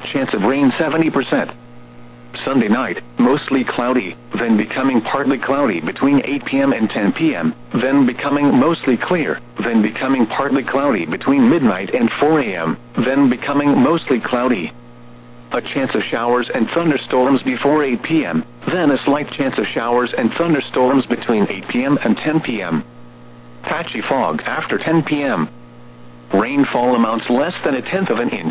Chance of rain 70%. Sunday night, mostly cloudy, then becoming partly cloudy between 8 p.m. and 10 p.m., then becoming mostly clear, then becoming partly cloudy between midnight and 4 a.m., then becoming mostly cloudy. A chance of showers and thunderstorms before 8 p.m., then a slight chance of showers and thunderstorms between 8 p.m. and 10 p.m. Patchy fog after 10 p.m. Rainfall amounts less than 1/10 of an inch.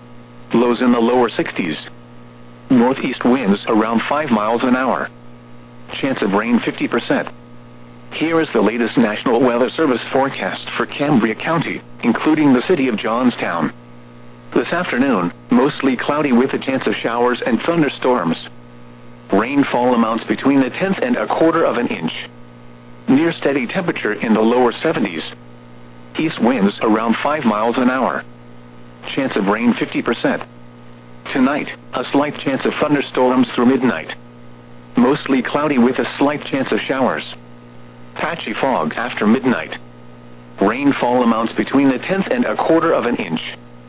Lows in the lower 60s. Northeast winds around 5 miles an hour. Chance of rain 50%. Here is the latest National Weather Service forecast for Cambria County, including the city of Johnstown. This afternoon, mostly cloudy with a chance of showers and thunderstorms. Rainfall amounts between 1/10 and 1/4 of an inch. Near steady temperature in the lower 70s. East winds around 5 miles an hour. Chance of rain 50%. Tonight, a slight chance of thunderstorms through midnight. Mostly cloudy with a slight chance of showers. Patchy fog after midnight. Rainfall amounts between 1/10 and 1/4 of an inch.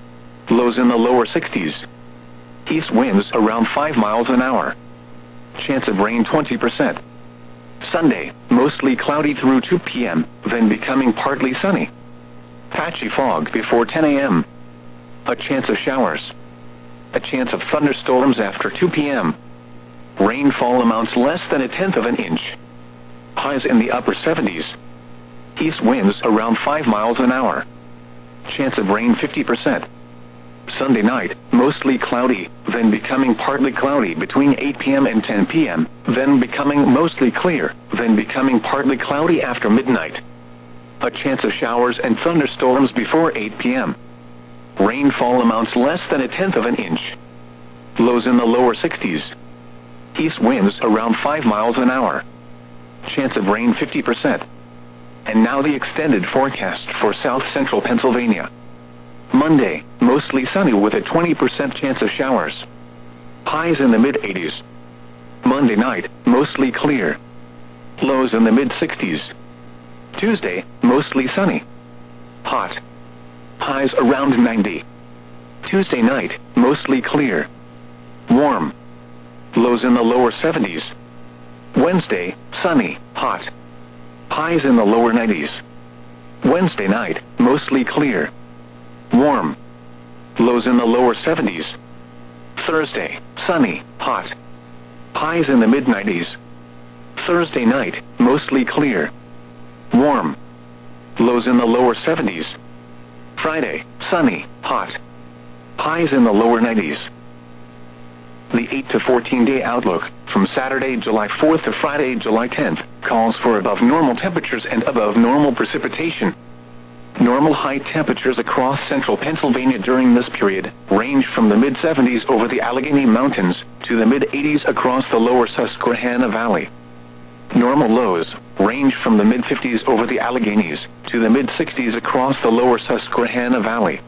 Lows in the lower 60s. East winds around 5 miles an hour. Chance of rain 20%. Sunday, mostly cloudy through 2 p.m., then becoming partly sunny. Patchy fog before 10 a.m. A chance of showers. A chance of thunderstorms after 2 p.m. Rainfall amounts less than 1/10 of an inch. Highs in the upper 70s. East winds around 5 miles an hour. Chance of rain 50%. Sunday night, mostly cloudy, then becoming partly cloudy between 8 p.m. and 10 p.m., then becoming mostly clear, then becoming partly cloudy after midnight. A chance of showers and thunderstorms before 8 p.m. Rainfall amounts less than 1/10 of an inch. Lows in the lower 60s. East winds around 5 miles an hour. Chance of rain 50%. And now the extended forecast for south central Pennsylvania. Monday, mostly sunny with a 20% chance of showers. Highs in the mid-80s. Monday night, mostly clear. Lows in the mid-60s. Tuesday, mostly sunny. Hot. Highs around 90. Tuesday night, mostly clear. Warm. Lows in the lower 70s. Wednesday, sunny, hot. Highs in the lower 90s. Wednesday night, mostly clear. Warm. Lows in the lower 70s. Thursday, sunny, hot. Highs in the mid-90s. Thursday night, mostly clear. Warm. Lows in the lower 70s. Friday, sunny, hot. Highs in the lower 90s. The 8 to 14-day outlook, from Saturday, July 4th to Friday, July 10th, calls for above normal temperatures and above normal precipitation. Normal high temperatures across central Pennsylvania during this period range from the mid-70s over the Allegheny Mountains to the mid-80s across the lower Susquehanna Valley. Normal lows range from the mid-50s over the Alleghenies to the mid-60s across the lower Susquehanna Valley.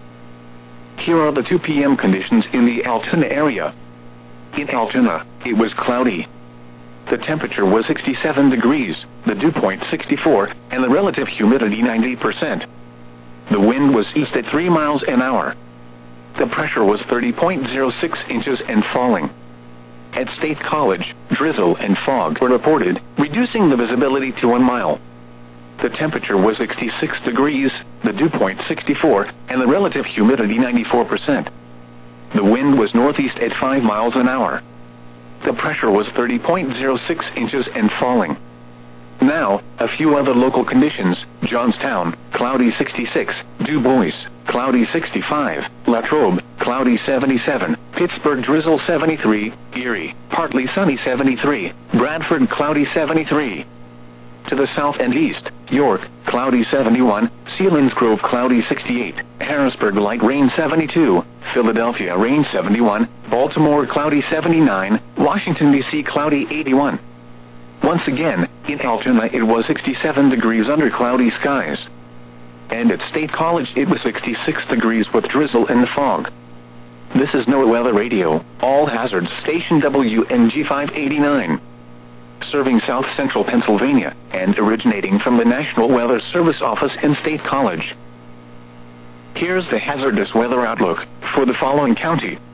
Here are the 2 p.m. conditions in the Altoona area. In Altoona, it was cloudy. The temperature was 67 degrees, the dew point 64, and the relative humidity 90%. The wind was east at 3 miles an hour. The pressure was 30.06 inches and falling. At State College, drizzle and fog were reported, reducing the visibility to 1 mile. The temperature was 66 degrees, the dew point 64, and the relative humidity 94%. The wind was northeast at 5 miles an hour. The pressure was 30.06 inches and falling. Now, a few other local conditions: Johnstown, cloudy 66, Du Bois, cloudy 65, Latrobe, cloudy 77, Pittsburgh, drizzle 73, Erie, partly sunny 73, Bradford, cloudy 73. To the south and east, York, cloudy 71, Selinsgrove, cloudy 68, Harrisburg, light rain 72, Philadelphia, rain 71, Baltimore, cloudy 79, Washington, D.C., cloudy 81. Once again, in Altoona it was 67 degrees under cloudy skies. And at State College it was 66 degrees with drizzle and fog. This is NOAA Weather Radio, all hazards, station WNG 589. Serving south central Pennsylvania, and originating from the National Weather Service office in State College. Here's the hazardous weather outlook for the following county.